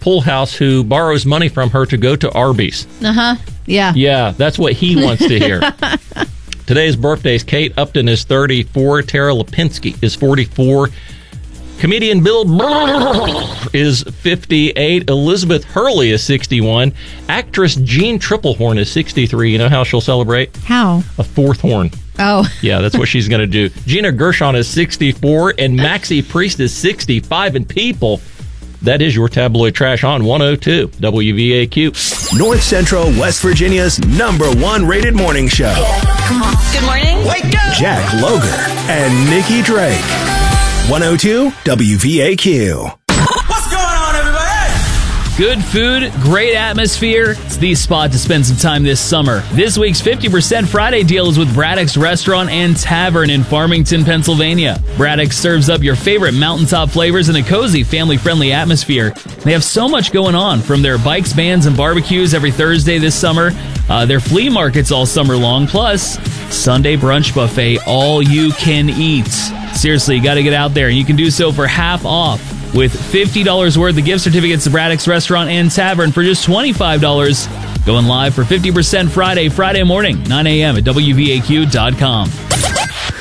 pool house who borrows money from her to go to Arby's. Yeah. Yeah, that's what he wants to hear. Today's birthdays. Kate Upton is 34. Tara Lipinski is 44. Comedian Bill Burr is 58. Elizabeth Hurley is 61. Actress Jean Triplehorn is 63. You know how she'll celebrate? How? A fourth horn. Oh. Yeah, that's what she's going to do. Gina Gershon is 64, and Maxie Priest is 65. And people, that is your tabloid trash on 102 WVAQ. North Central West Virginia's #1 rated morning show. Come on. Good morning. Wake up. Jack Loger and Nikki Drake. 102 WVAQ. What's going on, everybody? Good food, great atmosphere. It's the spot to spend some time this summer. This week's 50% Friday deal is with Braddock's Restaurant and Tavern in Farmington, Pennsylvania. Braddock serves up your favorite mountaintop flavors in a cozy, family-friendly atmosphere. They have so much going on, from their bikes, bands, and barbecues every Thursday this summer, their flea markets all summer long, plus Sunday brunch buffet, all you can eat. Seriously, you got to get out there, and you can do so for half off with $50 worth of gift certificates to Braddock's Restaurant and Tavern for just $25. Going live for 50% Friday morning, 9 a.m. at WVAQ.com.